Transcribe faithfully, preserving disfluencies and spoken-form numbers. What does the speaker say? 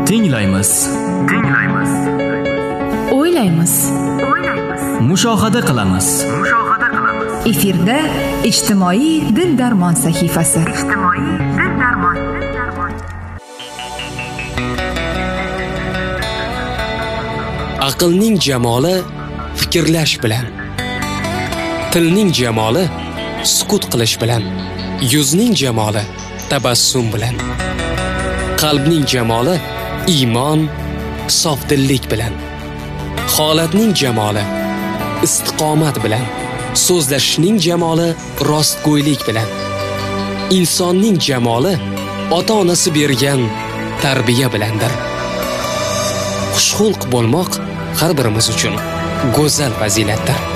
Tinglaymiz. Tinglaymiz. O'ylaymiz. O'ylaymiz. Mushohada qilamiz. Mushohada qilamiz. Efirda ijtimoiy dil darmon sahifasi. Ijtimoiy dil darmon. Aqlning jamoli fikrlash bilan, tilning jamoli sukut qilish bilan, yuzning jamoli tabassum bilan, qalbning jamoli iymon, sofdillik bilan, holatning jamoli istiqomat bilan, so'zlashishning jamoli rostgo'ylik bilan, insonning jamoli ota-onasi bergan tarbiya bilandir. Xushxulq bo'lmoq har birimiz uchun go'zal fazilatdir.